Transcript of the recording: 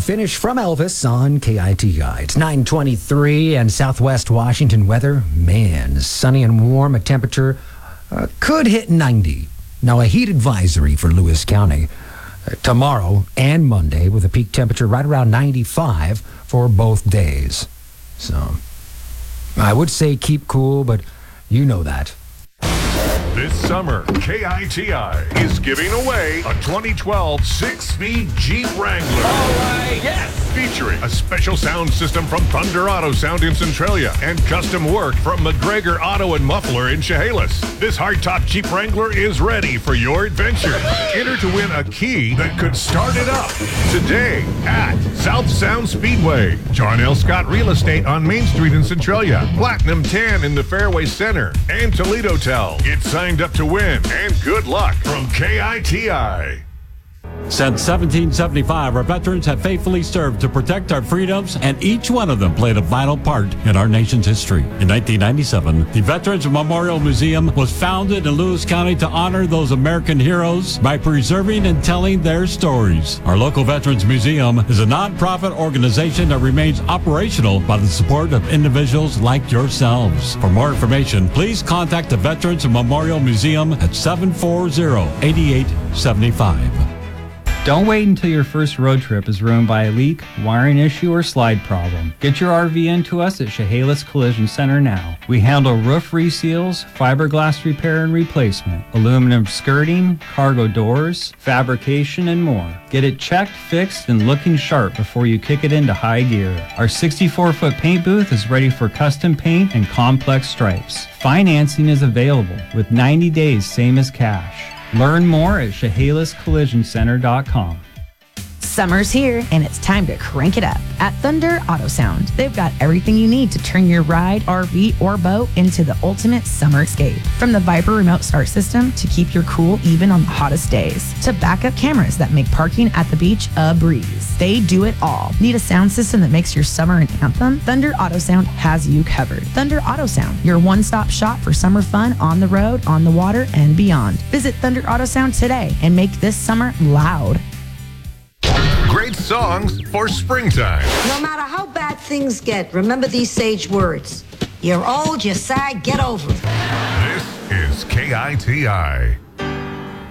finish from Elvis on KITI. It's 9:23 and Southwest Washington weather. Man, sunny and warm. A temperature could hit 90. Now, a heat advisory for Lewis County tomorrow and Monday with a peak temperature right around 95 for both days. So, I would say keep cool, but you know that. This summer, KITI is giving away a 2012 6-speed Jeep Wrangler. All right, yes! Featuring a special sound system from Thunder Auto Sound in Centralia and custom work from McGregor Auto and Muffler in Chehalis. This hardtop Jeep Wrangler is ready for your adventure. Enter to win a key that could start it up today at South Sound Speedway. John L. Scott Real Estate on Main Street in Centralia. Platinum Tan in the Fairway Center. And Toledo Tel. Get signed up to win, and good luck from KITI. Since 1775, our veterans have faithfully served to protect our freedoms, and each one of them played a vital part in our nation's history. In 1997, the Veterans Memorial Museum was founded in Lewis County to honor those American heroes by preserving and telling their stories. Our local Veterans Museum is a nonprofit organization that remains operational by the support of individuals like yourselves. For more information, please contact the Veterans Memorial Museum at 740-8875. Don't wait until your first road trip is ruined by a leak, wiring issue, or slide problem. Get your RV into us at Chehalis Collision Center now. We handle roof reseals, fiberglass repair and replacement, aluminum skirting, cargo doors, fabrication, and more. Get it checked, fixed, and looking sharp before you kick it into high gear. Our 64-foot paint booth is ready for custom paint and complex stripes. Financing is available with 90 days, same as cash. Learn more at ChehalisCollisionCenter.com. Summer's here, and it's time to crank it up. At Thunder Auto Sound, they've got everything you need to turn your ride, RV, or boat into the ultimate summer escape. From the Viper remote start system to keep your cool even on the hottest days, to backup cameras that make parking at the beach a breeze. They do it all. Need a sound system that makes your summer an anthem? Thunder Auto Sound has you covered. Thunder Auto Sound, your one-stop shop for summer fun on the road, on the water, and beyond. Visit Thunder Auto Sound today and make this summer loud. Great songs for springtime. No matter how bad things get, remember these sage words. You're old, you're sad, get over it. This is KITI.